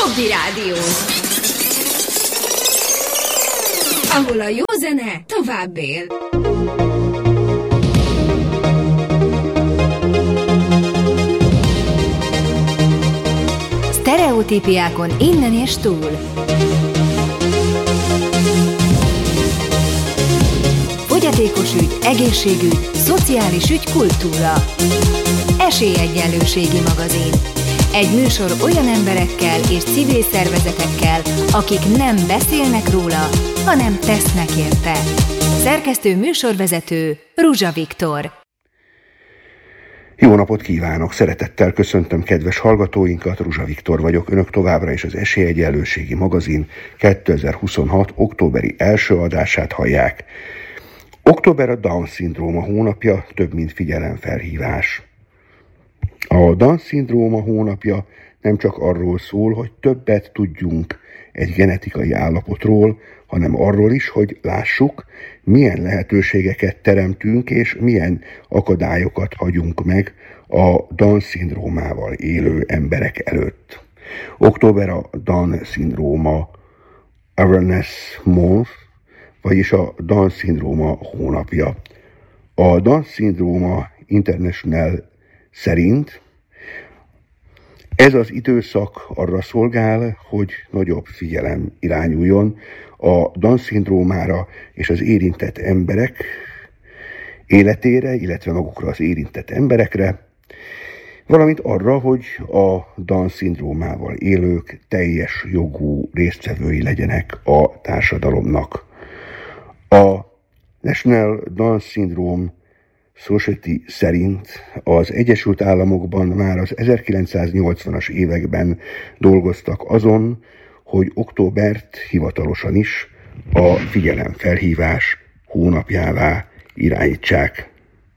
Hobby Rádió, ahol a jó zene tovább él. Sztereotípiákon innen és túl. Fogyatékos ügy, egészségügy, szociális ügy, kultúra. Esélyegyenlőségi magazin. Egy műsor olyan emberekkel és civil szervezetekkel, akik nem beszélnek róla, hanem tesznek érte. Szerkesztő műsorvezető Ruzsa Viktor. Jó napot kívánok! Szeretettel köszöntöm kedves hallgatóinkat, Ruzsa Viktor vagyok. Önök továbbra is az Esélyegyenlőségi magazin 2026. októberi első adását hallják. Október a Down-szindróma hónapja, több mint figyelemfelhívás. A Down-szindróma hónapja nem csak arról szól, hogy többet tudjunk egy genetikai állapotról, hanem arról is, hogy lássuk, milyen lehetőségeket teremtünk, és milyen akadályokat hagyunk meg a Down-szindrómával élő emberek előtt. Október a Down-szindróma Awareness Month, vagyis a Down-szindróma hónapja. A Down-szindróma International szerint ez az időszak arra szolgál, hogy nagyobb figyelem irányuljon a Down-szindrómára és az érintett emberek életére, illetve magukra az érintett emberekre, valamint arra, hogy a Down-szindrómával élők teljes jogú résztvevői legyenek a társadalomnak. A National Down Syndrome Society szerint az Egyesült Államokban már az 1980-as években dolgoztak azon, hogy októbert hivatalosan is a figyelemfelhívás hónapjává irányítsák.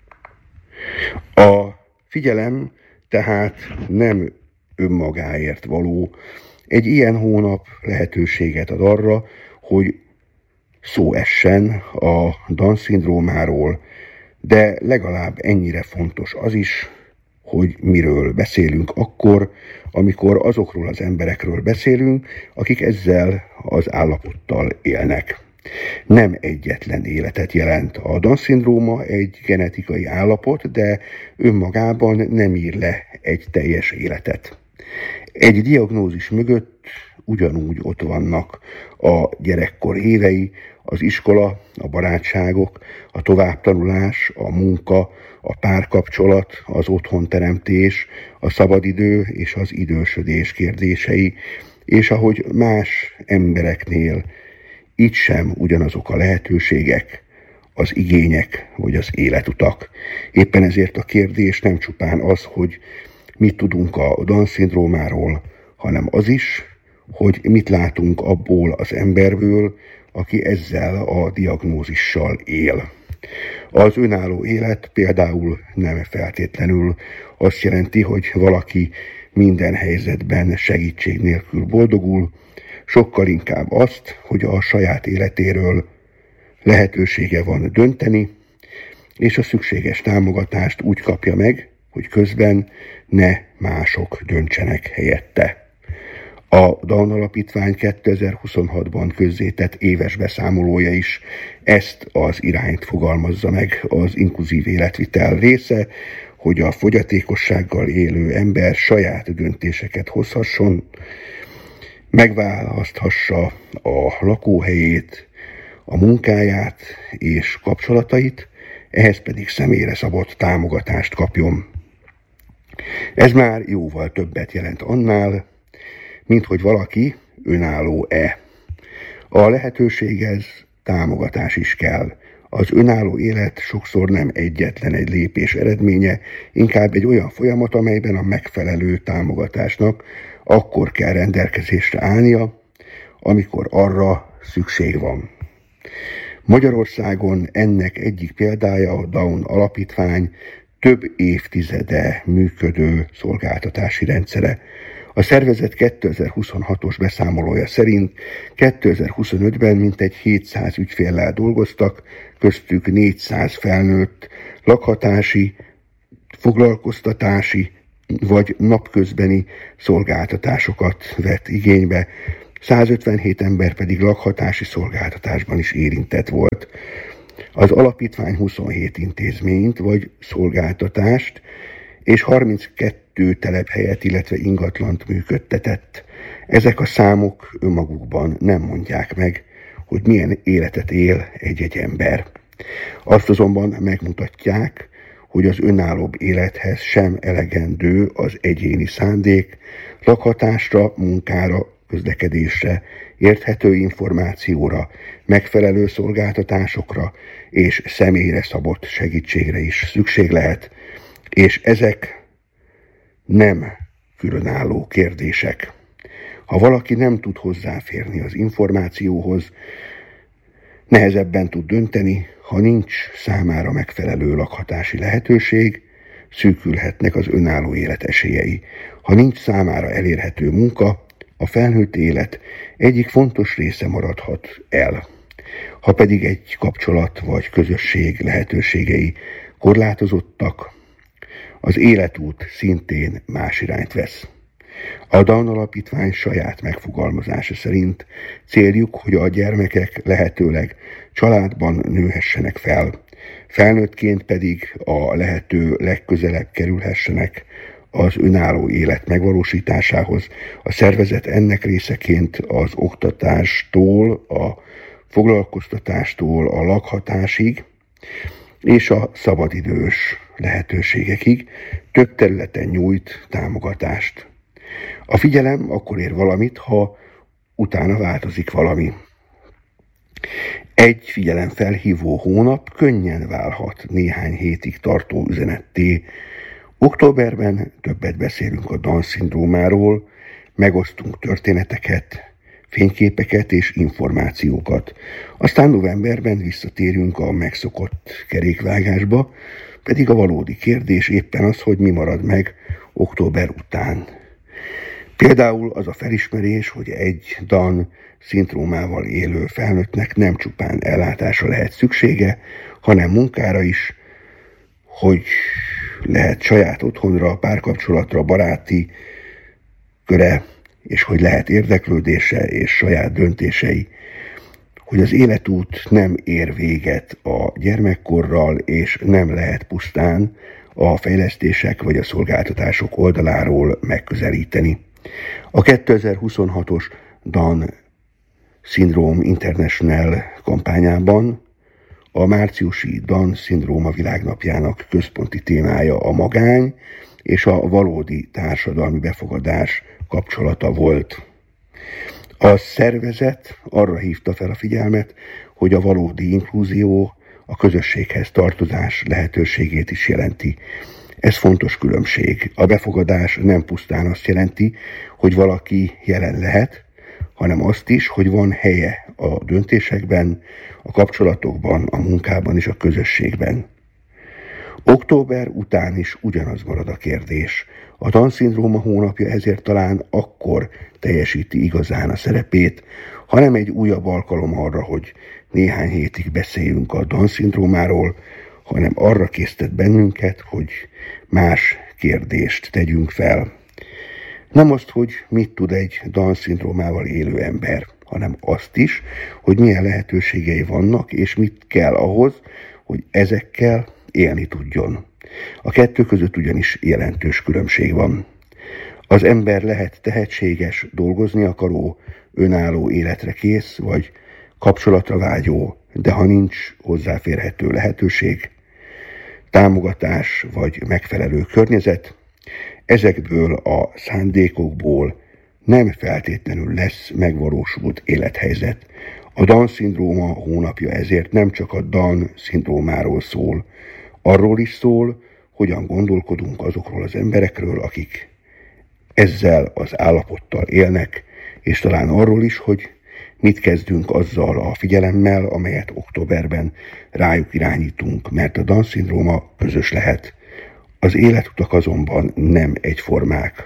A figyelem tehát nem önmagáért való. Egy ilyen hónap lehetőséget ad arra, hogy szó essen a Down-szindrómáról, de legalább ennyire fontos az is, hogy miről beszélünk akkor, amikor azokról az emberekről beszélünk, akik ezzel az állapottal élnek. Nem egyetlen életet jelent. A Down-szindróma egy genetikai állapot, de önmagában nem ír le egy teljes életet. Egy diagnózis mögött ugyanúgy ott vannak a gyerekkor évei, az iskola, a barátságok, a továbbtanulás, a munka, a párkapcsolat, az otthonteremtés, a szabadidő és az idősödés kérdései, és ahogy más embereknél, itt sem ugyanazok a lehetőségek, az igények vagy az életutak. Éppen ezért a kérdés nem csupán az, hogy mit tudunk a Down-szindrómáról, hanem az is, hogy mit látunk abból az emberből, aki ezzel a diagnózissal él. Az önálló élet például nem feltétlenül azt jelenti, hogy valaki minden helyzetben segítség nélkül boldogul, sokkal inkább azt, hogy a saját életéről lehetősége van dönteni, és a szükséges támogatást úgy kapja meg, hogy közben ne mások döntsenek helyette. A Down Alapítvány 2026-ban közzétett éves beszámolója is ezt az irányt fogalmazza meg. Az inkluzív életvitel része, hogy a fogyatékossággal élő ember saját döntéseket hozhasson, megválaszthassa a lakóhelyét, a munkáját és kapcsolatait, ehhez pedig személyre szabott támogatást kapjon. Ez már jóval többet jelent annál, mint hogy valaki önálló-e. A lehetőséghez támogatás is kell. Az önálló élet sokszor nem egyetlen egy lépés eredménye, inkább egy olyan folyamat, amelyben a megfelelő támogatásnak akkor kell rendelkezésre állnia, amikor arra szükség van. Magyarországon ennek egyik példája a Down Alapítvány több évtizede működő szolgáltatási rendszere. A szervezet 2026-os beszámolója szerint 2025-ben mintegy 700 ügyféllel dolgoztak, köztük 400 felnőtt, lakhatási, foglalkoztatási, vagy napközbeni szolgáltatásokat vett igénybe, 157 ember pedig lakhatási szolgáltatásban is érintett volt. Az alapítvány 27 intézményt vagy szolgáltatást és 32 telephelyet, illetve ingatlant működtetett. Ezek a számok önmagukban nem mondják meg, hogy milyen életet él egy-egy ember. Azt azonban megmutatják, hogy az önállóbb élethez sem elegendő az egyéni szándék, lakhatásra, munkára, közlekedésre, érthető információra, megfelelő szolgáltatásokra és személyre szabott segítségre is szükség lehet, és ezek nem különálló kérdések. Ha valaki nem tud hozzáférni az információhoz, nehezebben tud dönteni, ha nincs számára megfelelő lakhatási lehetőség, szűkülhetnek az önálló élet esélyei. Ha nincs számára elérhető munka, a felnőtt élet egyik fontos része maradhat el. Ha pedig egy kapcsolat vagy közösség lehetőségei korlátozottak, az életút szintén más irányt vesz. A DAN alapítvány saját megfogalmazása szerint céljuk, hogy a gyermekek lehetőleg családban nőhessenek fel, felnőttként pedig a lehető legközelebb kerülhessenek az önálló élet megvalósításához. A szervezet ennek részeként az oktatástól, a foglalkoztatástól a lakhatásig és a szabadidős lehetőségekig több területen nyújt támogatást. A figyelem akkor ér valamit, ha utána változik valami. Egy figyelemfelhívó hónap könnyen válhat néhány hétig tartó üzenetté. Októberben többet beszélünk a Down-szindrómáról, megosztunk történeteket, fényképeket és információkat. Aztán novemberben visszatérünk a megszokott kerékvágásba, pedig a valódi kérdés éppen az, hogy mi marad meg október után. Például az a felismerés, hogy egy Down-szindrómával élő felnőttnek nem csupán ellátásra lehet szüksége, hanem munkára is, hogy lehet saját otthonra, párkapcsolatra, baráti köre, és hogy lehet érdeklődése és saját döntései, hogy az életút nem ér véget a gyermekkorral, és nem lehet pusztán a fejlesztések vagy a szolgáltatások oldaláról megközelíteni. A 2026-os Down Syndrome International kampányában a márciusi Down-szindróma világnapjának központi témája a magány és a valódi társadalmi befogadás kapcsolata volt. A szervezet arra hívta fel a figyelmet, hogy a valódi inkluzió a közösséghez tartozás lehetőségét is jelenti. Ez fontos különbség. A befogadás nem pusztán azt jelenti, hogy valaki jelen lehet, hanem azt is, hogy van helye a döntésekben, a kapcsolatokban, a munkában és a közösségben. Október után is ugyanaz marad a kérdés. A Down-szindróma hónapja ezért talán akkor teljesíti igazán a szerepét, ha nem egy újabb alkalom arra, hogy néhány hétig beszéljünk a Down-szindrómáról, hanem arra késztet bennünket, hogy más kérdést tegyünk fel. Nem azt, hogy mit tud egy Down-szindrómával élő ember, hanem azt is, hogy milyen lehetőségei vannak, és mit kell ahhoz, hogy ezekkel élni tudjon. A kettő között ugyanis jelentős különbség van. Az ember lehet tehetséges, dolgozni akaró, önálló életre kész, vagy kapcsolatra vágyó, de ha nincs hozzáférhető lehetőség, támogatás vagy megfelelő környezet, ezekből a szándékokból nem feltétlenül lesz megvalósult élethelyzet. A Down-szindróma hónapja ezért nem csak a Down-szindrómáról szól, arról is szól, hogyan gondolkodunk azokról az emberekről, akik ezzel az állapottal élnek, és talán arról is, hogy mit kezdünk azzal a figyelemmel, amelyet októberben rájuk irányítunk, mert a Down-szindróma közös lehet. Az életutak azonban nem egyformák.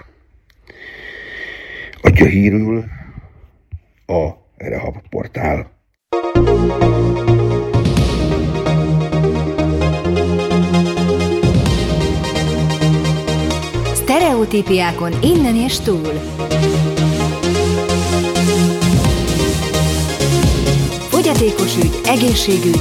Adja hírül a Rehab portál. Sztereotípiákon innen és túl. Fogyatékos ügy, egészségügy,